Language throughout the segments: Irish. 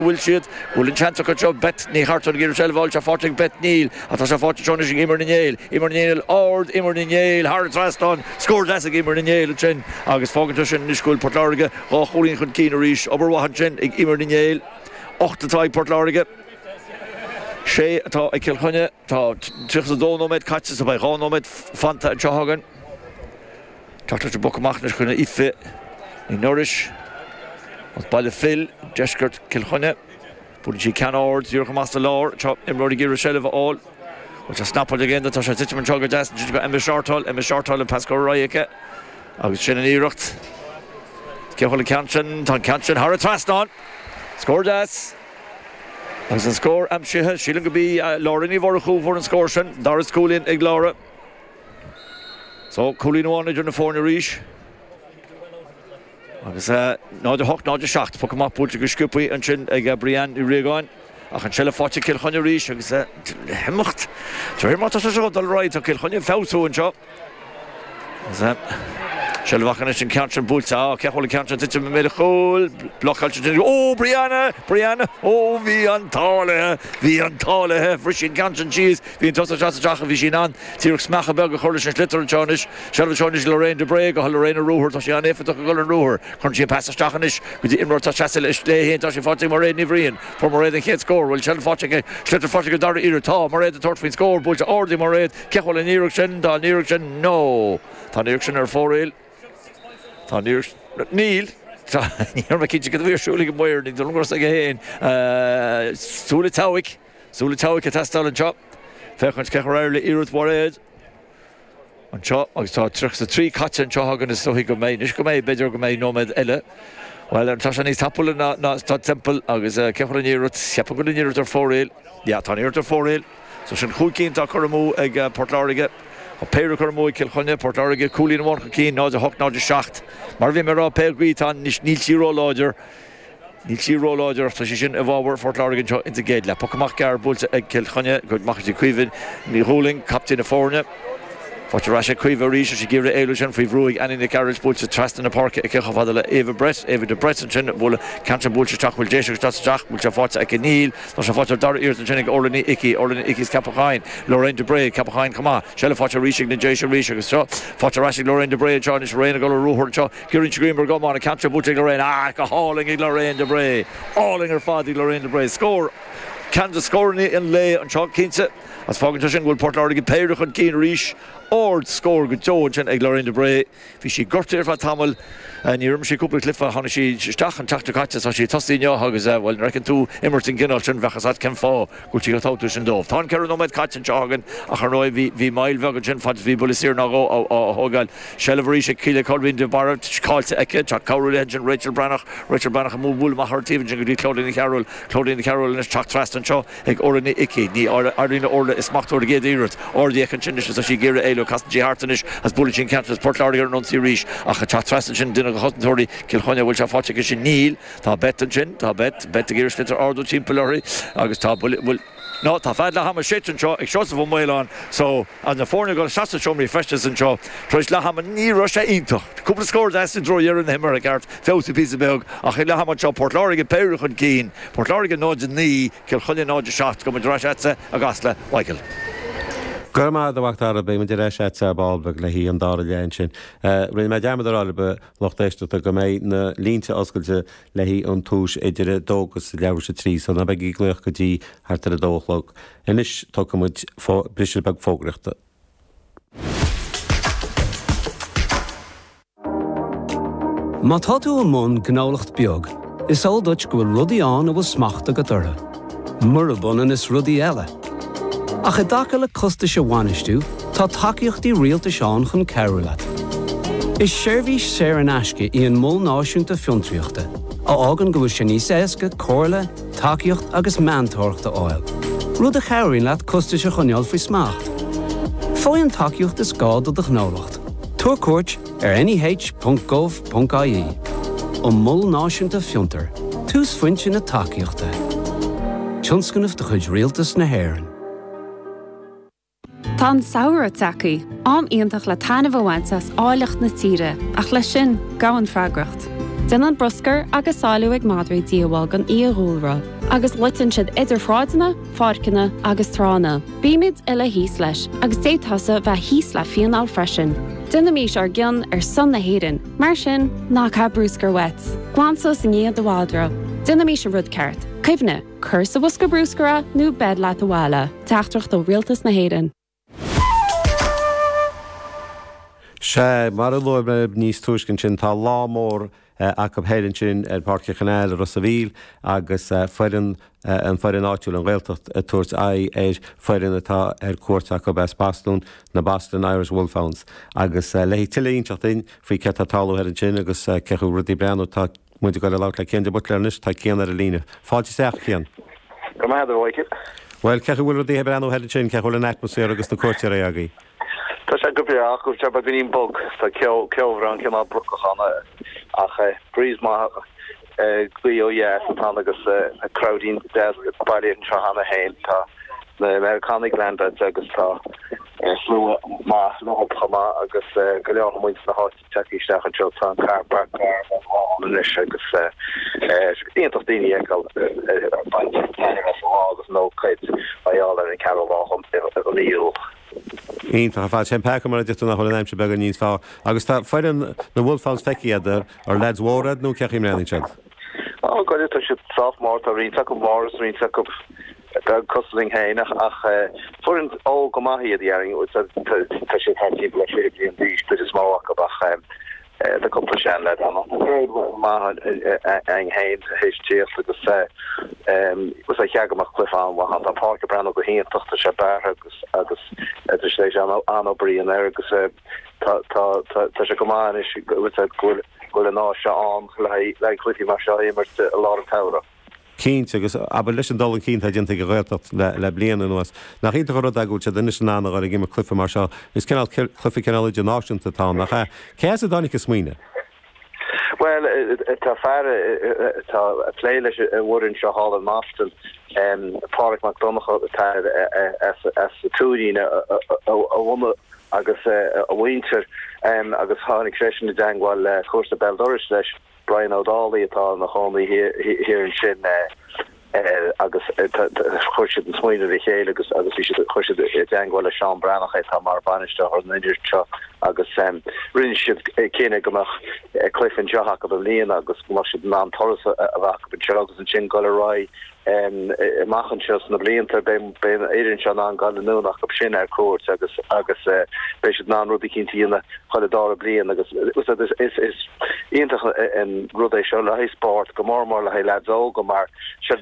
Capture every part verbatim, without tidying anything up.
Wilshid, Willen Chance could job bet ni Harton Girshel Volcha Forting bet Neil, Atasha Fortune Jonas Immer Neil, Immer Neil, Ord, Immer Neil, Hard Raston, scored as a Immer Neil, Chen, August Fogantushin, Nishkul Portlarga, Rochulin Kina Rish, Oberwahan, Immer Neil, Ochtatai Portlarga. She tá ag Kilchunne tá tuchas dónomid catches by Ronomid Fanta and Chahagan. Tata book machnas kunna ife in Nourish. With by the Phil, Jeskert Kilchunne. Pulchi Canord, Zurich Master Law, Chop Imrodi Giroshelva all. Which a snap again that Tasha Titchman Chogger Jas, Emma Shortall, Emma Shortall and Pascal Royake. August Shannon Erucht. Kehol Kanchan, Ton Kanchan, Hara Traston. Scored as. As a score, am Sheha, Shilling could be Lauren Ivorchu for an scoression, Doris Coolin, Iglaura. So, Coolin one, during the four in the reach. I was not the hawk, not the shot. Put him up, put the Scoopy and Chin, Ega Brian, Irigoin. I can shell a forty kill on your reach. I was a Hemocht. So, here, much as I showed the right to kill on your Fauso and chop. Shelvachanish and Counchin Boots, ah, Kehol Counchin, Titchum Medical, Block Culture. Oh, Brianna, Brianna, oh, Viantale, Viantale, Frishin Counchin cheese, Viantosa Jassa Vishinan, Tirux Machaberg, Holish and Schlitter and Jonish, Shelvachanish, Lorraine de Breg, Lorraine Ruher, Toshian, if it took a golden Ruher, Country Pastor Stachanish, with the Imrot Chasselish, Day, Toshi Forty Moray Nivrian, for Moray the Kid score, will Shelvaching, Schlitter Forting Dari Irita, Moray the Torchwin score, Bulls or the Moray, Kehol and Ericsson, Don Ericsson, no, Ton Ericsson or four rail. Neil, you're making you get surely get weird. The longer say again, uh, Sula Tawik, Sula Tawik at Tastal and Chop. Faircon Kekararli, Irut Wared. And Chop, I saw tricks the three cuts and Chohagan is so he could make Nishkomay, Bedger Gomay, Nomad Ella. Well, and Tashani Tapul and not not Temple, I was a Keparan Irut, Siapagun Irut or four rail. Yeah, Tony Irut or four rail. So Shin Hulkin Takaramu, Egg Portlariga. A pair of Kermoy Kilchunne, Portlarga, Coolin one Keen, Nod, a Hawk, Nod, a Shacht. Marvin Mera, Pelguitan, Nil Zero Lodger, Nil Zero Lodger, Tashishin, Evower, Portlarga, into Gedla, Pokamach Gar, Bulls, Egg Kilchunne, good Machty Quivin, Niholing, Captain of Forna. Fortrasha Quiver Rish, she gave the illusion for Ruig and in the carriage Bulls, Trust in the Park, a Kehafadala, Eva Brett, Eva de Bretson, Bull, Canton Bulls, Chak, will Jessup, Jack, which have fought a Kenil, Nosha Dar Ears and Jenny Orlani Icky, Orlani Icky's Capahine, Lorraine de Bray, Capahine, come on, Shella Fortra reaching the Jason Rish, so Fortrasha Lorraine de Bray, John is Rain, Gola Ruhor, Kirin Greenberg, go on, a Canton Bulls, Lorraine, ah, hauling Lorraine de Bray, hauling her father, Lorraine de Bray, score. Kansas scoring in lay on Chuck Kinsa. As Fogantushin will Portlarga get paid on Keen Rish or score good George and Eglarin de Bray. Fishy Gurtir for Tamil and Yerum she couple cliff on she Stach and Tactic Catches as she tossed in your hugs well reckon two Emerson Ginnelton Vachasat can fall. Good she got out to Shendov. Ton Keranomed Catch and Chagan, Acharoi V Mile Vagajin Fat V Bulisir Nago or Hogal, Shellavarish, Kila Colvin de Barrett, Calls Eke, Chuck Cowell Engine, Rachel Branach, Rachel Branach, Mubul Mahar T V, Jingle Claudine Carroll, Claudine Carroll and Chuck Trast and Shaw, Egg Orlani Icky, the Arena Orla is mocked or the Gate Earth, or the Ekanchinish as she gear Elo Cast G Hartonish as Bulletin Catches Portlarga and Nunci Rish, Achat Trastin, Dinner Hottentori, Kilchunne, which are Fortikish Neil, Ta Bet and Chin, Ta Bet, Bet the Gear Slitter Ordo Chimpelori, August Ta Bullet will. No, ta fadla ham a shit and show, shots of a mile on. So, and the foreigner got shots to show me freshness and show. Trish la ham a knee rush into. Couple of scores as to draw here in the Americart. Felt a piece of bug. Achil la ham a show. Portlarga Perich and Keen. Portlarga nods a knee. Kilchunne nods a shot. Come and rush at Agasla, Michael. Gurma the Waktar be Madesh at Balbeg Lehi and Dara Yanchin. Rin Madame be Lochtest to go may Linta Oscar Lehi on Touche Edere Dogus Lavish trees on a beggy Glurkadi Harter Doglock. And ish talk much for Bishopbeg Fogrichter. Matatu Mon Gnaulicht Biog is all Dutch go ruddy on of a smachta gatura. Murabun is ruddy ella. Ach a dakele costa se wanistu, ta takiach di real te Sean chun Carolat. Is Shervish Sarah Nashke ian mul náisiún ta fiontriachta, a ágan go shani seska, corla, takiach agus mantorchta oil. Rud a Caroline lat costa se chunial fi smacht. Foyan takiach is gad o de gnolacht. Tour coach er n e h dot gov dot i e. O mul náisiún ta fionter, tús fuintin a takiachta. Tjonskunuf de chud realtas na hairan. Tá saoir tacaí, am ionintach le tainmh bhaintas áileacht na tíre, ach le sin gabhan freagracht. Dunan bruscar agus sáú ag madraí díomháil gan íorúlra, agus litan siad idir fráideanna, fácanna agus trána. Bíimiid ile híos leis, agus détasa bheith híos le fianál freisin. Duna mís ar gceann ar son na héireann, mar sin ná cha brúscar wet. Glansos in iad do bhádra. Duna mís ar rud ceart. Cuimhne, cur sa bhusca brúscara nó bed leat a bhála. Teachtracht ó rialtas na héireann. Se mar an loibh níos túiscin sin tá lámór a go héirann sin ar Páirce Chanáil ar Rosavíl agus foireann an foireann áitiúil an Ghaeltacht a tuairt é ar foireann atá ar cuairteach go Best Bastún na Boston Irish Wolfhounds agus le tilíonteach dainn faoi ce tá talú ar an sin agus ceú rudí breanú tá muide go le lá le céan de butlearnis tá céan ar a líne. Fáilte seach céan. Go maiad bhhaicid. Well ceú bhfuil rudí breanú ar an sin ceúil an atmosfér agus na cuairtear é agaí. Tá sé go beach go teab bhíon bog tá ceomhra an cinná brucachanna ach brís má glío yes atá agus a crowdín des bailíonn se hanna hain tá na Americanig landa agus tá slú má nóchama agus go leon muint na háit teíisteach an teo tá carpa is agus íontach daoine eáil agus nó chuid bhaáil ar an ceáhám an íol. Ínta fá sé pe mar dit nach choil aimse begur níos fá. Agus tá foian na Wolfhounds feici ar leds mhórad nó ceachim leanning se. Á go tá si softmór a ríta go mórs ríta go cosling héinach ach fuint ó go maihí a dhearing tá sé hetí le fé blion dís is má bach de couple sean le má eng héin héistíos agus sé was a cheagamach clifán wa han a Páirce brenn go híon tuchtta se bear agus agus idir stéis an bríon air agus tá se gomáin is goil an ná se an le clufi mar se immer a lá an tara. Cínt agus ab leis an dul an cínt dinta go réiltacht le bliana nuas. Nach ínta chu agút se duine ná ar gimar clufa mar seo, is cinál clufi cinál idir náisiúnta tá nach cé a dánig smuoine? Well tá fear tá lé leis bhrin seo hall an Mástal Páirc MacDonacha as túín a bhna agus a bhaintear agus tháinig sésin na deanghil chuirsa Beldoris leis Brian O'Donnelly atá na chomaí hir an sin agus chuirsid an smuoine a chéile agus agus bhí chuirsid deanghil a Seán Brannach tá mar baniste ar an idir teo agus rinne siad céine gomach clifin deach go líon agus go siad ná toras a bhacha ben se agus an sin go rá machchan se na blianta ben éidirn se ná gal nuach go sin ar cuat agus agus bé ná rudí cinntíína chuile dá a blion agus is is íontach an rudééis seo le sport go mórmór le ledó go mar si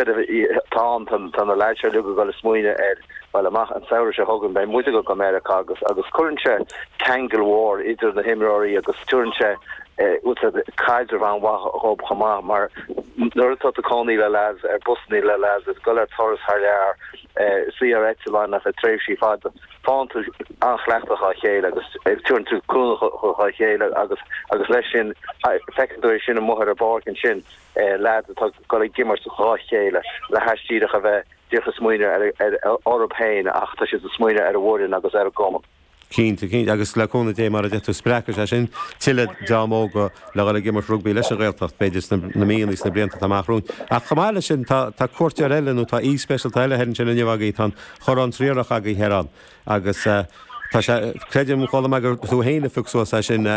tá tan a leid se lu go le smuoine ar well amach an saoir se hogan bei mu go America agus agus currentse tangle war idir na himráí agus túrnse ut kaiser van wa hob chama mar nur tot koní le las er busní le las go thos haar si ar etlein a treshi fa fan aanchlechtach a chéile agus turn tú cool chéile agus agus lei sin fe sin mo a barkin sin la go gimmer cha chéile le hastíach a bheith Dicha smuoine ar Européin ach tá si a smuoine ar a bhin agus ar a goma. Cínta cín agus leúna dé mar a deú spreice sé sin tiile dámóga le le gimar rugbí leis a réaltacht beidir na míonlís na blianta amachrún. A chamáile sin tá cuairtear eileú tá í specialta eile hen sin inmhagaí tá chorán tríoach a í herán agus Tá créidir mú chola gur tú héine fuú sin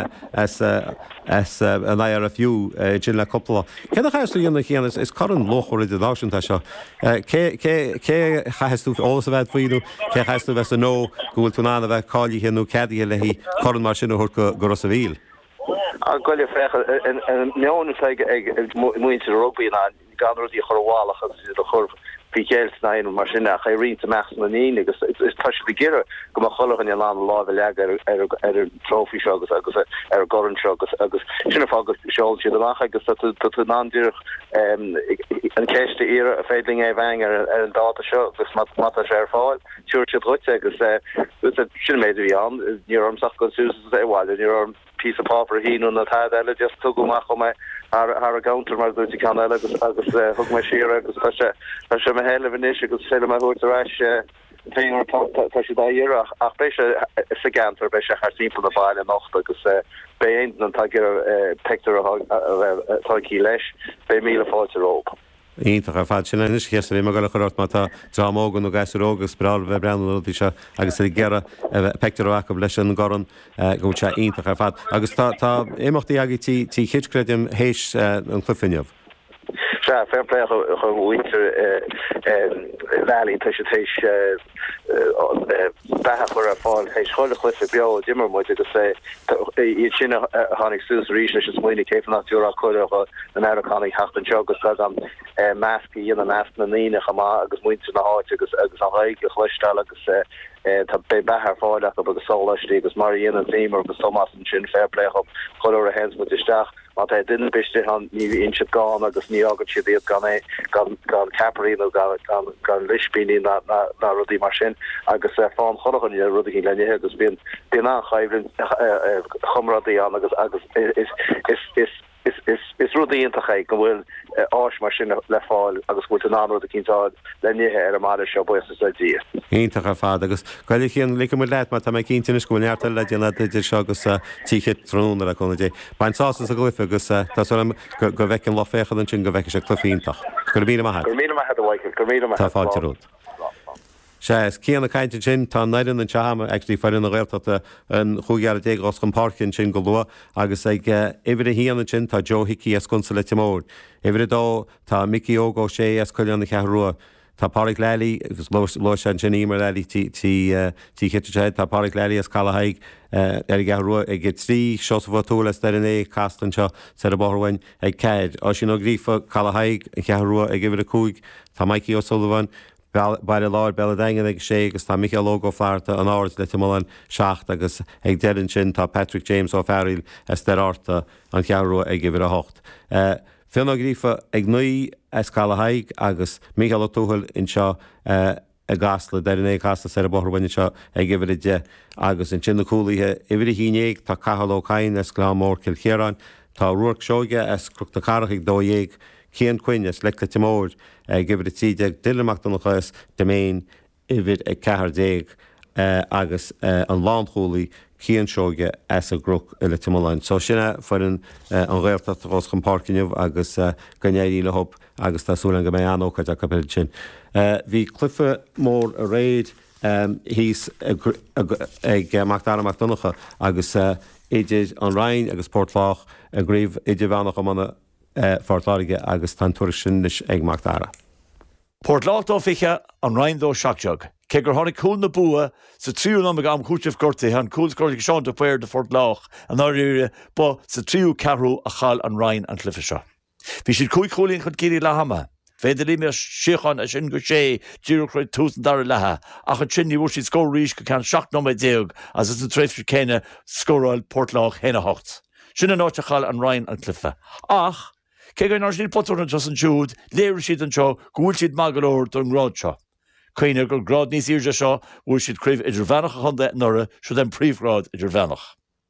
an ar a fiú gin le coppla. Cena chaú dionanna chéana is chu an lochir idir dáisiúnta seo. Cé chaú ólas a bheith faoú, cé chaú bheits a nó gohfuil túnána bheith cáilí chéanú ceadaí le hí choran mar sin thuca go a bhíl. A goile fecha neána ag muinte rugbaí ná ganradí chorhálacha a churh. Vigéels na mar sinnne cha ri meach na ní agus is ta begére go a choch an lá lá le er trofi agus agus er goran agus agus sinnne agus seol si lach agus nádirch an kechte ire a féling é veng er er an data seo gus mat mat sé fáil tuúr rute agus sin méidir an níormsach go su éháil níorm pí a papper híú na tá eile just tu goach go me har a counter mar du kann agus agus hog me si agus se me hele vin agus se me ho ra Téar tá si daíar ach bé sa gantar be se haar simple na bailile nacht agus bé ein an tá pector táí leis bé míle fáilte Ítach a fad sin is chéasta bhí go le churát má tá drámógan ó gaiúrógus bráil bheith breanúí se agus i gcéire pectorach leis an goran go se ítach a fad. Agus tá éachtaí agé tí chiitcréidim hééis an chlufinneamh. Se fair play chu winter valley te teis beha chu a fáil hééis cholle chlufe be dimmer mo agus sé i sinnne hánig sus rí muoine céif náúra chu an airchanig hecht an jogus am measci in an as na níine chamá agus muinte na háit agus agus an raig le chluistal agus tá be behar fáileach agus sólatí agus maríon an témar agus Thomas an sin fairplay op choir a hens mu isteach má tá dunnen biste han ní inse gan agus ní agad si déad gan é gan gan caparín gan gan lispíní na na rudí mar sin agus fá chochan í rudí lenne agus bíon bí an chaimlinn chomradí an agus agus is is is is is is rudí intaché go bhfuil áis mar sin le fáil agus bhfuil an an a cintáid lenithe ar a mar seo bu sadí. Ítach a fád agus goil chéan le mu leit má tá mé cinntainna scoúneartal le déanana idir seo agus tíché trúna a chuna dé. Baintása a glyfa agus tá go bhhecin lá féchad an sin go bhheice sé clufiíntaach. Gur mí mai Gur mí mai a bhaicil gur mí Tá fáilte rút. sé cíanna caiinte sin tá naidan an teama ag ferin na réalta an chugear dé os chun parcin sin go lua agus ag ihir híanana sin tá Joe Hickey as consa le mór. Ihir dó tá Mickey Ógó sé as chuileanna chehrua. Tá páric lelí agus lo an sin ímar lelí tí chitte tá páric lelí as calahaig ar ghehrua ag g trí seo bh túlas ar in é castan seo sa a borhain ag ceid. Á sin ó grífa calahaig an chehrua ag ihir a cúig tá Mikey O'Sullivan baile láir bela dagan ag sé agus tá Michael Logo fláirta an áras le timán seach agus ag dean sin tá Patrick James ó Feril as deirta an chearú ag gibhir a hocht. Fin grífa ag nuí escalahaig agus Michael O'Tuchel in seo a gasla deir é casta sé a borhaine seo ag gibhir de agus in sinna cúlaíthe ihir hínéag tá cahaló cain as glámór Kilchéran tá ruach seoige as cruachta carach dóhéag céan cuiine le timór gibir tíideag dileachtanachas de méin ihid ag cehar déag agus an lánchúlaí cían seoige as a gruch le timláin. So sinna foian an réaltas chun parcineh agus gannéirí le hop agus tásúlan go mé anóchaid a capil sin. Bhí clufa mór a réid híos ag Macdara Macdonacha agus idir an Rhein agus Portfach a gríomh idir bhenach am manna fortláige agus tan tuair sin ag Macdara. Portlátó fiche an Rheindó seachteag. Ke gur tháinig cúl na bua sa tríú am am cúteamh gortaí an cúlscoirigh seán do féir de Fortlách an áíire ba sa tríú cehrú a chail an Rhein an clufa seo. Bhí siad cúig choúlíonn chun géirí le hama. Féidir mé siochan a sin go sé dúchreid túsan dar lethe ach an sin ní bhúr siad scór ríis go cean seach nó déag as is an tréifhre céine scóráil Portlách héna hocht. Sin an áte chail an Rhein an clufa. Ach, Ke gan ar sin potúna just an siúd, léir siad an seo, gúil siad magalóir don grád seo. Cuine gur grád níos íirde seo, bhúil siad críomh idir bhenach a chunda nora, siú den príomhrád idir bhenach.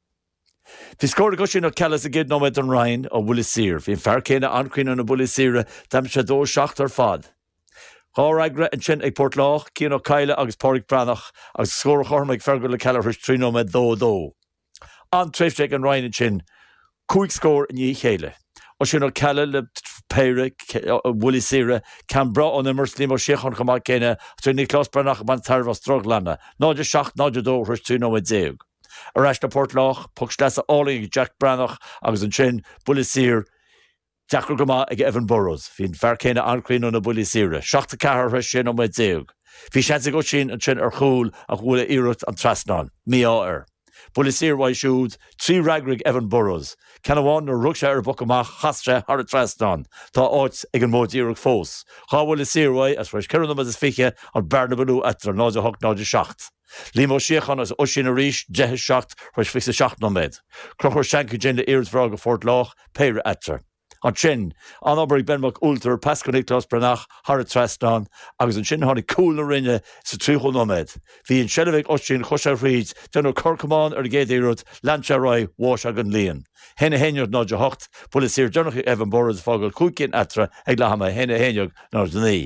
Bhí scóir go sin ó celas a gid nóid an Rhein ó bhfuil sir, hín fear céine ancuine na bhfuil sire, tam sé dó seacht ar fad. Cháraigre an sin ag Portlách, cían ó Caile agus Páric Branach, agus scóir chormaigh fergur le celar trí nóid dó dó. An tréifteag an Rhein an sin, cúig scór in ní chéile. O sin ar ceile le péire bhfuil sire cean bra an immers líam ó siochan chumá céine tú ní clás Branach ban tarmh strog lena. Náidir seach náidir dó thuir tú nó déag. Ar eis na Portlách, pug leis a álaigh Jack Branach agus an sin bhfuil sir deachar go má ag Evan Burrows. Bhín fear céine ancuoine na bhfuil sire. Seachta cethir thuir sin nó déag. Bhí sé go sin an sin ar chúl a bhfuil iirecht an trasnán. Mí áir. Bulisir wai siúd, trí ragrig Evan Burrows. Can bháin ar rug sé ar boc amach chastre ar a trasnán. Tá áit ag an mód íireg fós. Chá bulisir wai, as reis ceann am is fiche an Bernabéu etra náidir hocht náidir seacht. Límo siochan as osin a ríis, dehe seacht, reis fixe seacht nó méid. Crochar seancu gin le iiread a Fortlách, péire etra. An sin, an obair benmach últar Pascal Nicholas Branach har a trasnán agus an sin tháinig cúil na rinne sa tríú nóméid. Bhí an sellmhéh osin chosar ríd den ó corcamán ar géad éiread landse roi bhás ag an líon. Hena héineog náidir hocht, bulis sir Jonach Evan Burrows fágal cúcin etra ag le hama hena héineog náidir ní.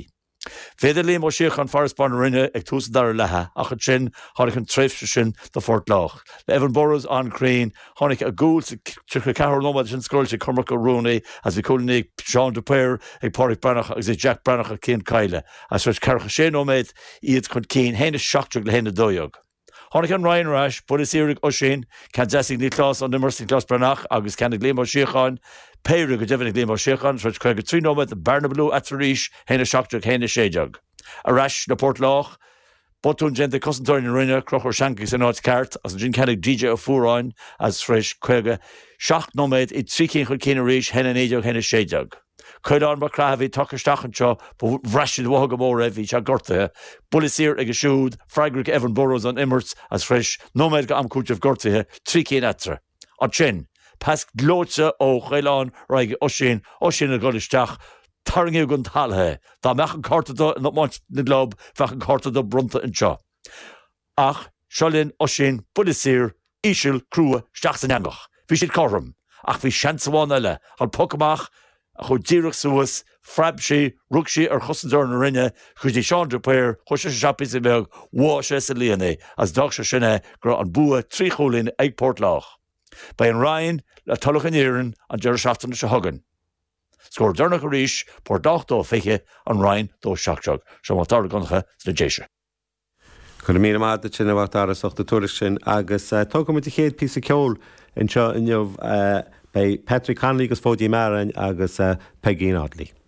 Féidir líam ó siach an Forestbarn rinne ag túsa dar lethe ach an sin tháinig an tréifhse sin do Fort Lách. Le Evan Burrows an Crane tháinig a gúil tucha cehar nómad sin scroil sé Cormac Rooney as bhí cúlaí Sean Dupéir ag Pádraig Brannach agus é Jack Brannach a cén Caile as ruis cearcha sé nóméid iad chun cín héna seachtrach le héna dóiog. Tháinig an Ryan Rash, Budas Iarraig ó sin, can deasig ní clás an nimmer sin clás Brannach agus cannig léim ó siacháin Péireach go definnig léim ó siacháin ruis chuig go trí nómad a Barnablú at ríis héna seachtrach héna séideag. A ras na Port Lách, botún gente cosantóirin rinne crochor shankis in áit ceart as an gin cannig D J ó fúráin as freis chuige seach nóméid i trí cén chun céine ríis hena néideag hena séideag. Cuileán ba crahabhí tuchaisteach anseo ba bhreisid bhthg go mór raibh hí se gortathe, Bulas Iar ag a siúd, Freigrich Evan Burrows an immert as freis nóméid go amcúteamh gortathe trí cén etre. An sin, pas glóitse ó Chuileán raige ó sin ó sin a golisteach tarngiú gon talthe, Tá meach an carta do na máint na glob fech an carta do brunta anseo. Ach, seolíonn ó sin Bulas Iar íseal crua steach san angach. Bhí siad corrum, ach bhí seansamháin eile, an pocamach a chu díreach suas, freib sí, rug sí ar chosantóir na rinne, chuidí Sean Dupéir, chuis sé seapí sa bheag, mhá sé sa líana, as dag sé sinne gur an bua trí cholín ag Port Lách. Ba an Ryan le talach an éireann an deir seachtain se hagan. Scór dernach a ríis, Port Lách dó fiche an Ryan dó seachtrach, se má tar goncha na déise. Chuna mí amada sin a bhacht aras achta tuairis sin agus tóga mu chéad pí ceol in seo inniuh bei Patrick Conley agus Fódí Maran agus Peggy Audley.